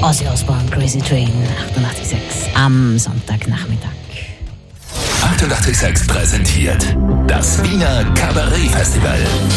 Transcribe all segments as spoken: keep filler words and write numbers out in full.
Ozzy Osbourne, Crazy Train, achtundachtzig Komma sechs am Sonntagnachmittag. achtundachtzig Komma sechs präsentiert das Wiener Kabarett-Festival.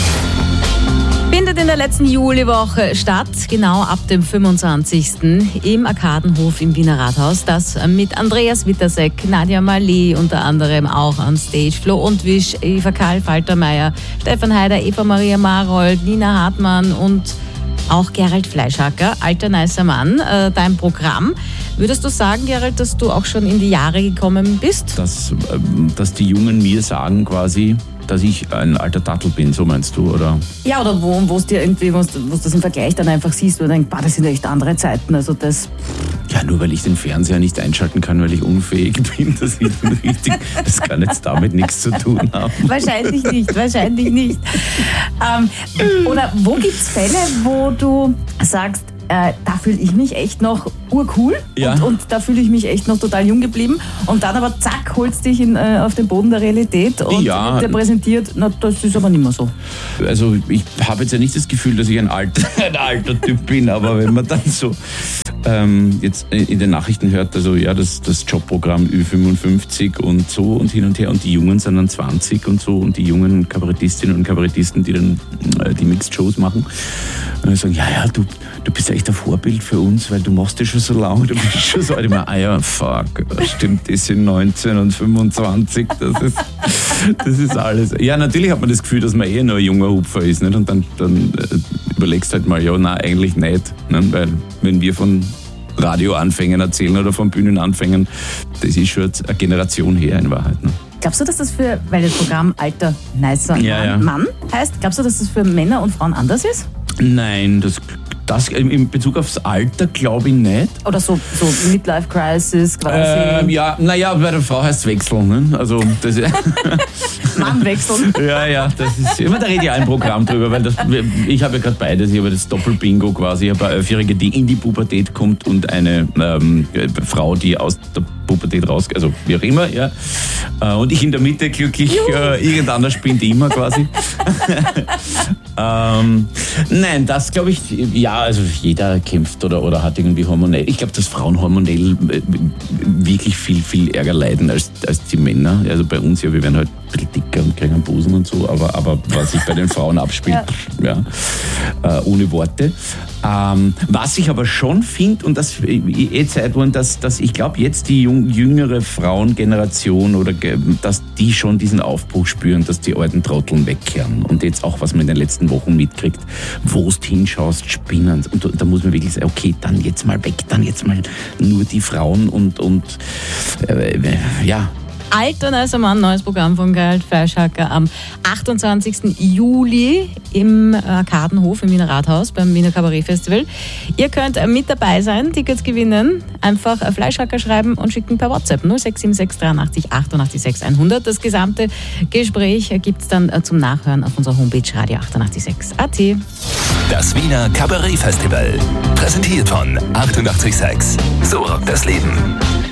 Findet in der letzten Juliwoche statt, genau ab dem fünfundzwanzigsten im Arkadenhof im Wiener Rathaus. Das mit Andreas Wittersek, Nadja Marley unter anderem auch on Stage, Flo und Wisch, Eva Karl Faltermeier, Stefan Heider, Eva Maria Marold, Nina Hartmann und auch Gerald Fleischhacker, alter nicer Mann, äh, dein Programm. Würdest du sagen, Gerald, dass du auch schon in die Jahre gekommen bist? Dass, ähm, dass die Jungen mir sagen quasi, dass ich ein alter Tattel bin, so meinst du, oder? Ja, oder wo wo es dir irgendwie, wo du das im Vergleich dann einfach siehst, wo du denkst, bah, das sind echt andere Zeiten, also das... Ja, nur weil ich den Fernseher nicht einschalten kann, weil ich unfähig bin, das ist richtig, das kann jetzt damit nichts zu tun haben. Wahrscheinlich nicht, wahrscheinlich nicht. Ähm, oder wo gibt es Fälle, wo du sagst, äh, da fühle ich mich echt noch urcool Ja. und, und da fühle ich mich echt noch total jung geblieben und dann aber zack, holst dich in, äh, auf den Boden der Realität und Ja. wird dir präsentiert, na das ist aber nicht mehr so. Also ich habe jetzt ja nicht das Gefühl, dass ich ein alter, ein alter Typ bin, aber wenn man dann so ähm, jetzt in den Nachrichten hört, also ja, das, das Jobprogramm Ü fünfundfünfzig und so und hin und her und die Jungen sind dann zwanzig und so und die jungen Kabarettistinnen und Kabarettisten, die dann äh, die Mixed-Shows machen, und sagen, ja, ja, du, du bist echt ein Vorbild für uns, weil du machst das schon so lange, du bist schon so alt. Ich meine, ah ja, fuck, stimmt, das sind neunzehn und fünfundzwanzig, das ist, das ist alles. Ja, natürlich hat man das Gefühl, dass man eh noch ein junger Hupfer ist, nicht? Und dann, dann äh, überlegst halt mal, ja, nein, eigentlich nicht, nicht? Weil wenn wir von Radioanfängen erzählen oder von Bühnenanfängen, das ist schon eine Generation her in Wahrheit. Ne? Glaubst du, dass das für, weil das Programm Alter Nicer Ja, ja. Mann heißt, glaubst du, dass das für Männer und Frauen anders ist? Nein, das, das in Bezug aufs Alter glaube ich nicht. Oder so, so Midlife-Crisis quasi? Ähm, ja, naja, bei der Frau heißt es wechseln. Ne? Also, das, Mann wechseln? ja, ja, das ist immer, da rede ich ein Programm drüber, weil das, ich habe ja gerade beides. Ich habe das Doppelbingo quasi. Ich habe eine Elfjährige, die in die Pubertät kommt und eine ähm, Frau, die aus der Pubertät raus, also wie auch immer, ja. Und ich in der Mitte glücklich, äh, irgendeiner spinnt immer quasi. ähm, nein, das glaube ich, ja, also jeder kämpft oder, oder hat irgendwie hormonell. Ich glaube, dass Frauen hormonell äh, wirklich viel, viel Ärger leiden als, als die Männer. Also bei uns ja, wir werden halt ein bisschen dicker und kriegen einen Busen und so, aber, aber was sich bei den Frauen abspielt, ja, ja äh, ohne Worte. Ähm, was ich aber schon finde, und das eh Zeit worden, dass, dass ich glaube, jetzt die jung, jüngere Frauengeneration oder dass die schon diesen Aufbruch spüren, dass die alten Trotteln wegkehren. Und jetzt auch, was man in den letzten Wochen mitkriegt, wo du hinschaust, spinnen. Und da, da muss man wirklich sagen, okay, dann jetzt mal weg, dann jetzt mal nur die Frauen und, und äh, ja. Alter nicer Mann, neues Programm von Gerald Fleischhacker am achtundzwanzigsten Juli im Arkadenhof im Wiener Rathaus beim Wiener Kabarett-Festival. Ihr könnt mit dabei sein, Tickets gewinnen. Einfach Fleischhacker schreiben und schicken per WhatsApp null sechs sieben sechs dreiundachtzig achtundachtzig sechs hundert. Das gesamte Gespräch gibt es dann zum Nachhören auf unserer Homepage radio achtundachtzig Komma sechs Punkt at. Das Wiener Kabarett-Festival. Präsentiert von achtundachtzig Komma sechs. So rockt das Leben.